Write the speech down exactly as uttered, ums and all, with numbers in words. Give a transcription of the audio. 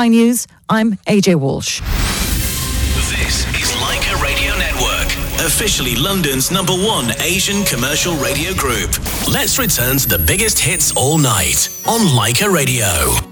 Sky News, I'm A J Walsh. This is Leica Radio Network, officially London's number one Asian commercial radio group. Let's return to the biggest hits all night on Leica Radio.